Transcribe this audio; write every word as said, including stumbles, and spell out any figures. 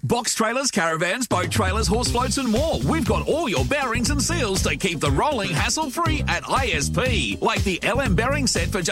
Box trailers, caravans, boat trailers, horse floats and more. We've got all your bearings and seals to keep the rolling hassle-free at I S P. Like the L M bearing set for just